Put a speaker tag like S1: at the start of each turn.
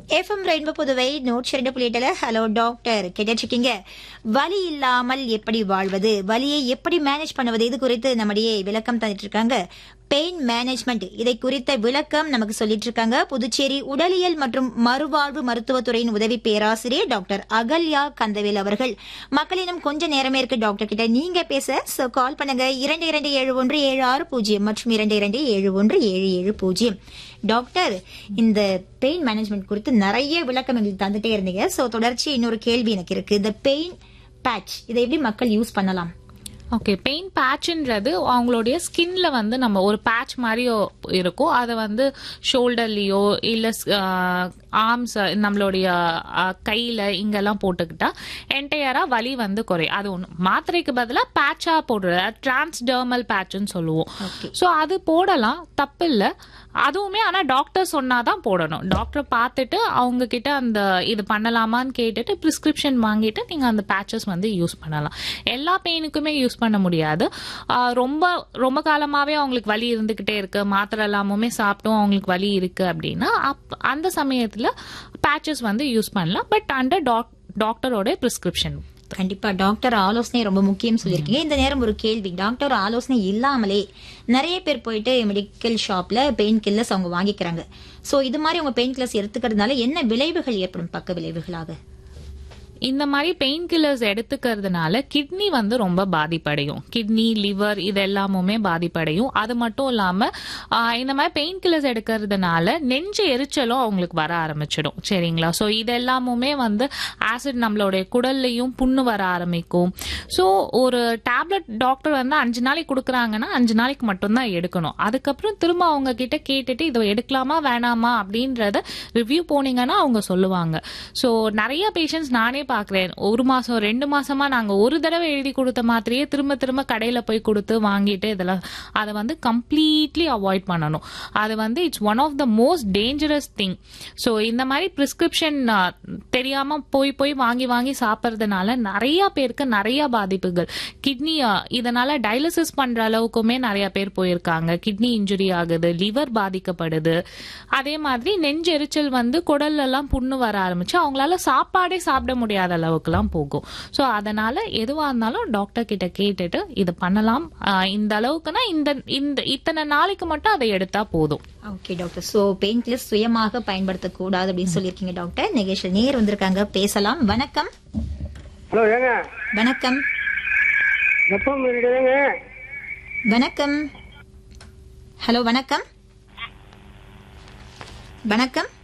S1: FM rainbow Puduvai 102.8 hello doctor கேட்டிருக்கீங்க. வலி இல்லாமல் எப்படி வாழ்வது, வலியை எப்படி மேனேஜ் பண்ணுவது, இது குறித்து நம்முடைய விளக்கம் தந்துட்டு இருக்காங்க. பெயின் மேனேஜ்மெண்ட் இதை குறித்த விளக்கம் நமக்கு சொல்லிட்டு இருக்காங்க புதுச்சேரி உடலியல் மற்றும் மறுவாழ்வு மருத்துவத்துறையின் உதவி பேராசிரியர் டாக்டர் அகல்யா கந்தவேல் அவர்கள். மக்களிடம் கொஞ்ச நேரமே இருக்கு டாக்டர் கிட்ட நீங்க பேச. சோ கால் பண்ணுங்க 227176 மற்றும் 227177. டாக்டர், இந்த பெயின் மேனேஜ்மெண்ட் குறித்து நிறைய விளக்கம் எங்களுக்கு தந்துட்டே இருந்தீங்க. சோ தொடர்ச்சி இன்னொரு கேள்வி எனக்கு இருக்கு. இந்த பெயின் பேட்ச் இதை எப்படி மக்கள் யூஸ் பண்ணலாம்?
S2: ஓகே, பெயின் பேட்ச்ன்றது அவங்களுடைய ஸ்கின்ல வந்து நம்ம ஒரு பேட்ச் மாதிரி இருக்கும். அதை வந்து ஷோல்டர்லயோ இல்ல ஆர்ம்ஸ் நம்மளுடைய கையில இங்கெல்லாம் போட்டுக்கிட்டா என்டையரா வலி வந்து குறையும். அது ஒண்ணு. மாத்திரைக்கு பதிலா பேட்சா போடுறது டிரான்ஸ்டர்மல் பேட்ச்னு சொல்லுவோம். ஸோ அது போடலாம், தப்பு இல்லை. அதுவுமே ஆனா டாக்டர் சொன்னாதான் போடணும். டாக்டர் பார்த்துட்டு அவங்க கிட்ட அந்த இது பண்ணலாமான்னு கேட்டுட்டு பிரிஸ்கிரிப்ஷன் வாங்கிட்டு நீங்க அந்த பேட்சஸ் வந்து யூஸ் பண்ணலாம். எல்லா பெயினுக்குமே யூஸ் பண்ண முடியாது. ரொம்ப ரொம்ப காலமாவே அவங்களுக்கு வலி இருந்துகிட்டே இருக்கு, மாத்திரை எல்லாமே சாப்பிட்டும் அவங்களுக்கு வலி இருக்கு அப்படின்னா அந்த சமயத்துல பேட்சஸ் வந்து யூஸ் பண்ணலாம். பட் அண்டர் டாக்டரோட பிரிஸ்கிரிப்ஷன்.
S1: கண்டிப்பா டாக்டர் ஆலோசனை ரொம்ப முக்கியம் சொல்லியிருக்கீங்க. இந்த நேரம் ஒரு கேள்வி. டாக்டர் ஆலோசனை இல்லாமலே நிறைய பேர் போயிட்டு மெடிக்கல் ஷாப்ல பெயின் கில்லர்ஸ் அவங்க வாங்கிக்கிறாங்க. சோ இது மாதிரி உங்க பெயின் கில்லர்ஸ் எடுத்துக்கிறதுனால என்ன விளைவுகள் ஏற்படும், பக்க விளைவுகளாக?
S2: இந்த மாதிரி பெயின் கில்லர்ஸ் எடுத்துக்கிறதுனால கிட்னி வந்து ரொம்ப பாதிப்படையும். கிட்னி, லிவர் இது எல்லாமுமே பாதிப்படையும். அது மட்டும் இல்லாம இந்த மாதிரி பெயின் கில்லர்ஸ் எடுக்கிறதுனால நெஞ்சு எரிச்சலும் அவங்களுக்கு வர ஆரம்பிச்சிடும். சரிங்களா? ஸோ இது எல்லாமுமே வந்து ஆசிட் நம்மளுடைய குடல்லையும் புண்ணு வர ஆரம்பிக்கும். ஸோ ஒரு டேப்லெட் டாக்டர் வந்து 5 நாளைக்கு கொடுக்குறாங்கன்னா 5 நாளைக்கு மட்டும்தான் எடுக்கணும். அதுக்கப்புறம் திரும்ப அவங்க கிட்ட கேட்டுட்டு இதை எடுக்கலாமா வேணாமா அப்படின்றத ரிவ்யூ போனீங்கன்னா அவங்க சொல்லுவாங்க. ஸோ நிறைய பேஷண்ட்ஸ் நானே பாக்குறேன், 1 மாசம் 2 மாசமா நாங்க ஒரு தடவை எழுதி கொடுத்த மாத்திரையே திரும்ப திரும்ப கடையில போய் கொடுத்து வாங்கிட்டு இதெல்லாம் அதை வந்து கம்ப்ளீட்லி அவாய்ட் பண்ணணும். அது வந்து it's one of the most dangerous thing. So இந்த மாதிரி பிரிஸ்கிரிப்ஷன் தெரியாம போய் போய் வாங்கி வாங்கி சாப்பிட்றதுனால நிறைய பேருக்கு நிறைய பாதிப்புகள். கிட்னி இதனால டயாலிசிஸ் பண்ற அளவுக்குமே நிறைய பேர் போயிருக்காங்க. கிட்னி இன்ஜுரி ஆகுது, லிவர் பாதிக்கப்படுது. அதே மாதிரி நெஞ்சு எரிச்சல் வந்து குடல்ல எல்லாம் புண்ணு வர ஆரம்பிச்சு அவங்களால சாப்பாடே சாப்பிட முடியாத அளவுக்குலாம் போகும். சோ அதனால எதுவா இருந்தாலும் டாக்டர் கிட்ட கேட்டுட்டு இது பண்ணலாம். இந்த அளவுக்குன்னா இந்த இத்தனை நாளைக்கு மட்டும் அதை எடுத்தா போதும்.
S1: Okay doctor. So pain killers சுயமாக பயன்படுத்த கூடாது அப்படின்னு சொல்லிருக்கீங்க டாக்டர். நிகழ்ச்சியில் நேர் வந்திருக்காங்க, பேசலாம். வணக்கம்.
S3: ஹலோ, ஏங்க
S1: வணக்கம். வணக்கம். ஹலோ வணக்கம். வணக்கம்.